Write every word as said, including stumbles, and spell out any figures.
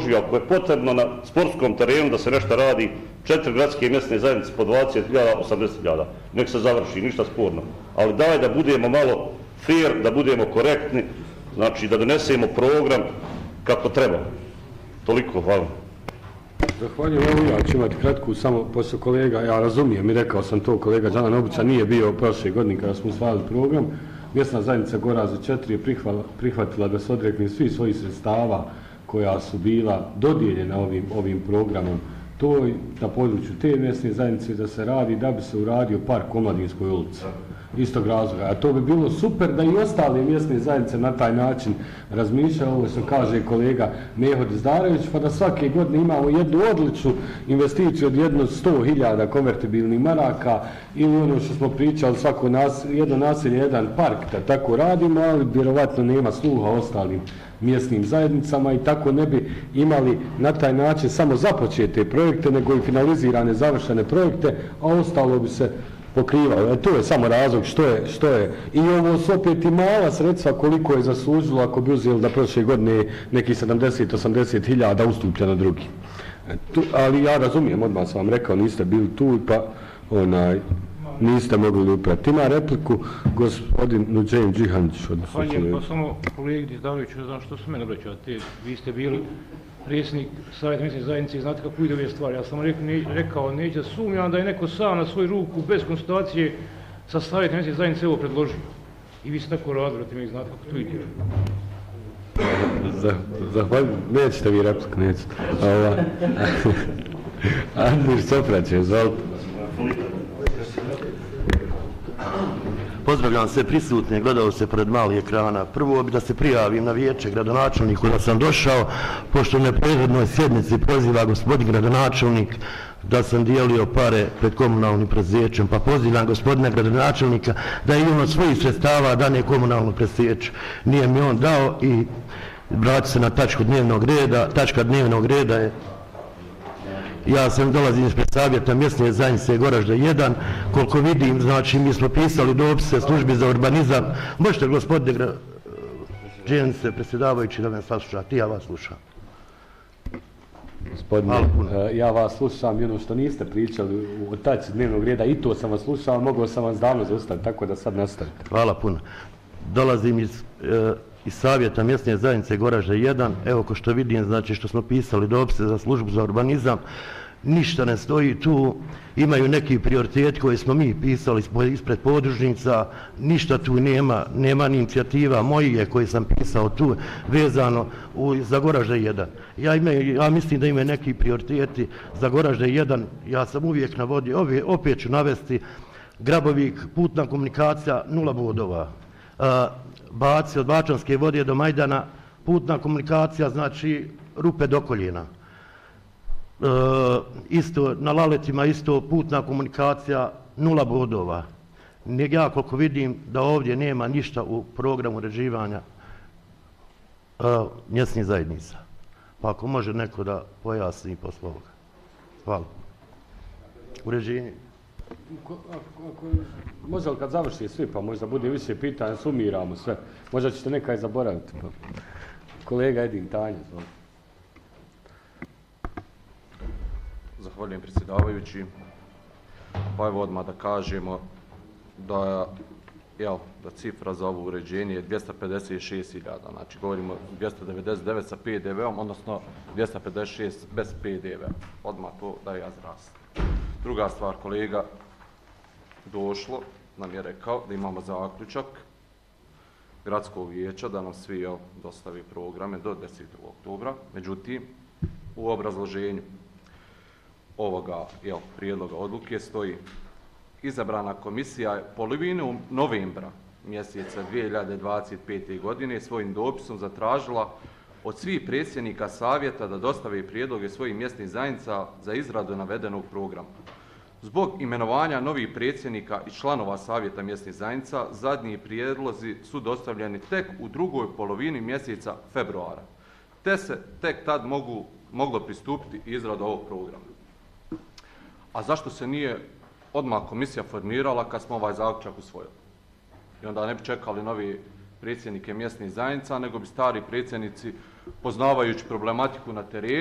uloži, ako je potrebno na sportskom terenu da se nešto radi, četiri gradske mjesne zajednice po dvadeset hiljada, osamdeset hiljada. Nek se završi, ništa sporno. Ali daj da budemo malo fair, da budemo korektni, znači da donesemo program kako treba. Toliko, hvala. Zahvaljujem, evo ja ću imati kratku, samo poslije kolega, ja razumijem i rekao sam to, kolega Đana Nobića nije bio prošle godine kada smo usvajali program. Mjesna zajednica Goraze četiri je prihvatila da se odrekne svih svojih sredstava koja su bila dodijeljena ovim, ovim programom toj, na području te mjesne zajednice da se radi da bi se uradio park u Omladinskoj ulici. Istog razloga. A to bi bilo super da i ostale mjesne zajednice na taj način razmišljaju, ovo što kaže kolega Meho Dizdarević, pa da svake godine imamo jednu odličnu investiciju od jedno sto hiljada konvertibilnih maraka ili ono što smo pričali, svako nas, jedno naselje, jedan park, da tako radimo, ali vjerovatno nema sluha ostalim mjesnim zajednicama i tako ne bi imali na taj način samo započete projekte, nego i finalizirane, završene projekte, a ostalo bi se pokrivalo. E, to je samo razlog što je, što je. I ovo su opet i mala sredstva koliko je zaslužilo ako bi uzeli da prošle godine neki sedamdeset do osamdeset hiljada ustuplja na drugi. E, tu, ali ja razumijem, odmah sam vam rekao, niste bili tu pa onaj, niste mogli uprati. Ima repliku gospodin Nuđejem Džihanić. Hvaljujem, pa samo kolegi Dizdareviću, ne znam što su mene obraćate. Vi ste bili predsjednik Savjeta mjesne zajednice i znate kako ide ove stvari. Ja sam rekao, ne, rekao neće sumnjam da je neko sam na svoju ruku bez konstatacije sa Savjeta mjesne zajednice ovo predložio. I vi ste tako radili, mi znate kako to ide. Zahvaljujem, nećete vi repliku, nećete. Andrić Copraće, izvolite. Pozdravljam sve prisutne, gledao se pred mali ekrana. Prvo bi da se prijavim na vijeće gradonačelniku da sam došao, pošto na prethodnoj sjednici poziva gospodin gradonačelnik da sam dijelio pare pred komunalnim predsjećem, pa pozivam gospodina gradonačelnika da je on od svojih sredstava dane komunalno predsjeće. Nije mi on dao i vrati se na tačku dnevnog reda. Tačka dnevnog reda je ja sam dolazim ispred Savjeta mjesne zajednice Goražde jedan, koliko vidim, znači mi smo pisali dopise službi za urbanizam. Možete gospodine Dženice, predsjedavajući, da me saslušate, ja vas slušam. Gospodine, ja vas slušam i ono što niste pričali o tačci dnevnog reda, i to sam vas slušao, mogao sam vas davno zaustaviti, tako da sad nastavite. Hvala puno. Dolazim iz, e, iz Savjeta mjesne zajednice Goražde jedan, evo ko što vidim, znači što smo pisali dopise za službu za urbanizam, ništa ne stoji tu, imaju neki prioritet koji smo mi pisali ispred podružnica, ništa tu nema, nema ni inicijativa mojih koje sam pisao tu vezano u, za Goražde jedan. Ja, imaju, ja mislim da imaju neki prioriteti za Goražde jedan, ja sam uvijek navodio, ove, opet ću navesti, Grabovik, putna komunikacija, nula bodova. Uh, Baci od Bačanske vode do Majdana, putna komunikacija, znači rupe do koljena. E, isto na Laletima, isto putna komunikacija, nula bodova. Ja koliko vidim da ovdje nema ništa u programu uređivanja e, mjesnih zajednica. Pa ako može neko da pojasni posle ovoga. Hvala. Uređenje. Možda li kad završi svi, pa možda bude više pitanja, sumiramo sve. Možda ćete nekaj zaboraviti. Kolega Edin Tanja, zvolite. Zahvaljujem predsjedavajući. Pa evo odmah da kažemo da, jel, da cifra za ovo uređenje je dvjesto pedeset šest hiljada. Znači govorimo dvjesto devedeset devet sa P D V-om, odnosno dvjesto pedeset šest bez P D V-a. Odmah to da ja zrastim. Druga stvar, kolega došlo, nam je rekao da imamo zaključak gradskog vijeća da nam svi jel, dostavi programe do desetog oktobra. Međutim, u obrazloženju ovoga jel, prijedloga odluke stoji izabrana komisija je polovinu novembra mjeseca dvije hiljade dvadeset pete. godine svojim dopisom zatražila od svih predsjednika savjeta da dostave prijedloge svojih mjesnih zajednica za izradu navedenog programa. Zbog imenovanja novih predsjednika i članova savjeta mjesnih zajednica, zadnji prijedlozi su dostavljeni tek u drugoj polovini mjeseca februara, te se tek tad mogu, moglo pristupiti izradu ovog programa. A zašto se nije odmah komisija formirala kad smo ovaj zaključak usvojili? I onda ne bi čekali novi predsjednike mjesnih zajednica, nego bi stari predsjednici, poznavajući problematiku na terenu,